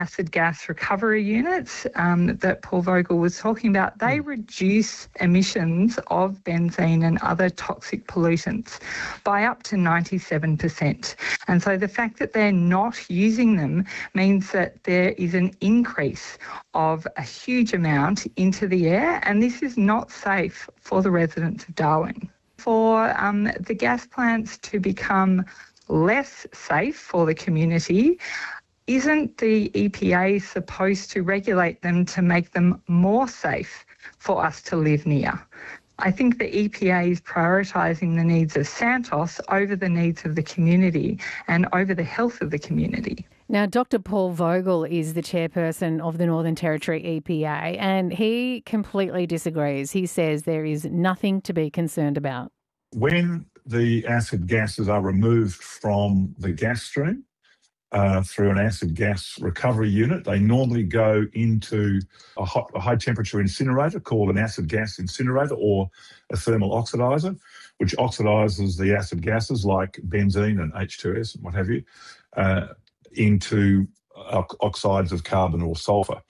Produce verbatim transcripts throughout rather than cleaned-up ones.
acid gas recovery units um, that Paul Vogel was talking about, they mm. reduce emissions of benzene and other toxic pollutants by up to ninety-seven percent. And so the fact that they're not using them means that there is an increase of a huge amount into the air, and this is not safe for the residents of Darwin. For um, the gas plants to become less safe for the community, isn't the E P A supposed to regulate them to make them more safe for us to live near? I think the E P A is prioritising the needs of Santos over the needs of the community and over the health of the community. Now, Doctor Paul Vogel is the chairperson of the Northern Territory E P A, and he completely disagrees. He says there is nothing to be concerned about. When the acid gases are removed from the gas stream, Uh, through an acid gas recovery unit. They normally go into a, hot, a high temperature incinerator called an acid gas incinerator or a thermal oxidizer, which oxidizes the acid gases like benzene and H two S and what have you uh, into oxides of carbon or sulfur.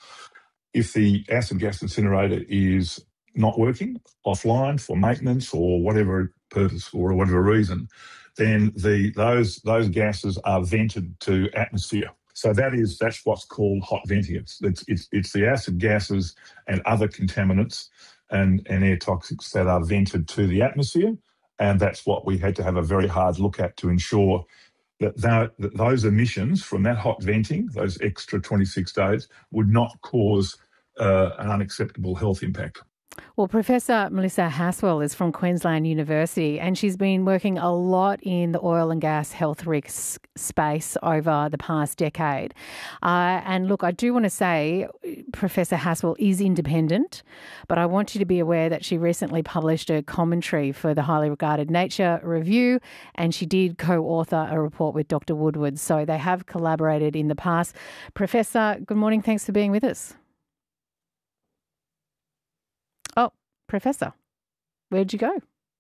If the acid gas incinerator is not working offline for maintenance or whatever purpose or whatever reason, then the those those gases are vented to atmosphere. So that is that's what's called hot venting. It's it's it's, it's the acid gases and other contaminants and, and air toxics that are vented to the atmosphere, and that's what we had to have a very hard look at to ensure that, that, that those emissions from that hot venting, those extra twenty-six days, would not cause uh, an unacceptable health impact. Well, Professor Melissa Haswell is from Queensland University, and she's been working a lot in the oil and gas health risk space over the past decade. Uh, and look, I do want to say Professor Haswell is independent, but I want you to be aware that she recently published a commentary for the highly regarded Nature Review, and she did co-author a report with Doctor Woodward. So they have collaborated in the past. Professor, good morning. Thanks for being with us. Oh, Professor, where'd you go?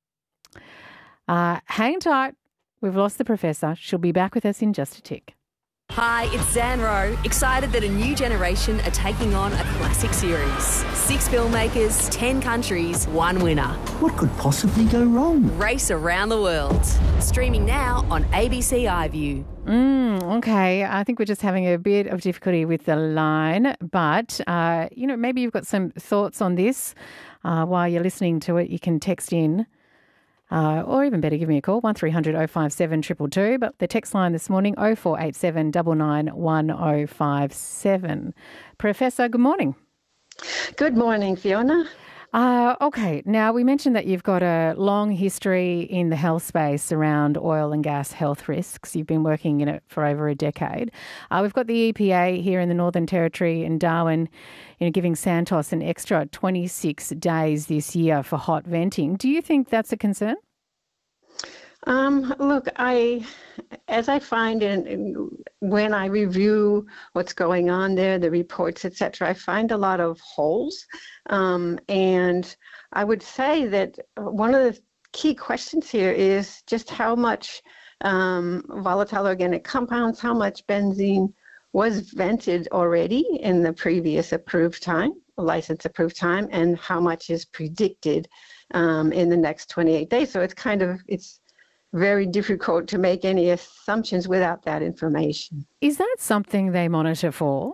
Uh, hang tight. We've lost the Professor. She'll be back with us in just a tick. Hi, it's Zan Rowe, excited that a new generation are taking on a classic series. Six filmmakers, ten countries, one winner. What could possibly go wrong? Race Around the World. Streaming now on A B C iView. Mm, okay, I think we're just having a bit of difficulty with the line, but, uh, you know, maybe you've got some thoughts on this uh, while you're listening to it. You can text in. Uh, or even better, give me a call, one three hundred oh five seven two two two. But the text line this morning, oh four eight seven nine nine one oh five seven. Professor, good morning. Good morning, Fiona. Uh, okay, now we mentioned that you've got a long history in the health space around oil and gas health risks. You've been working in it for over a decade. Uh, we've got the E P A here in the Northern Territory in Darwin, you know, giving Santos an extra twenty-six days this year for hot venting. Do you think that's a concern? Um, look, I, as I find in, in when I review what's going on there, the reports, et cetera, I find a lot of holes. Um, and I would say that one of the key questions here is just how much um, volatile organic compounds, how much benzene was vented already in the previous approved time, license approved time, and how much is predicted um, in the next twenty-eight days. So it's kind of, it's very difficult to make any assumptions without that information. Is that something they monitor for?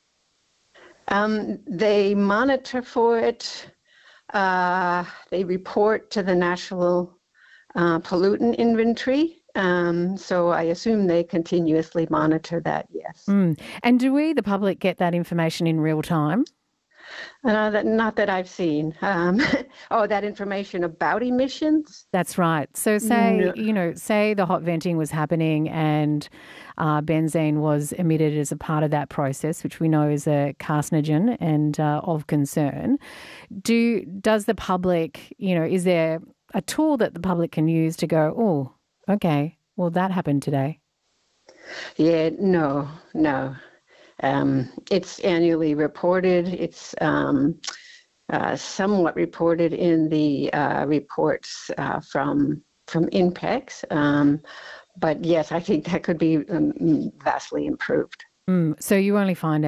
Um, they monitor for it. Uh, they report to the National uh, Pollutant Inventory. Um, so I assume they continuously monitor that, yes. Mm. And do we, the public, get that information in real time? Uh, that, not that I've seen. Um, oh, that information about emissions? That's right. So say, No. you know, say the hot venting was happening and uh, benzene was emitted as a part of that process, which we know is a carcinogen and uh, of concern. Do Does the public, you know, is there a tool that the public can use to go, oh, okay, well, that happened today? Yeah, no, no. Um, it's annually reported. It's um, uh, somewhat reported in the uh, reports uh, from from INPEX. Um, but yes, I think that could be um, vastly improved. Mm, so you only find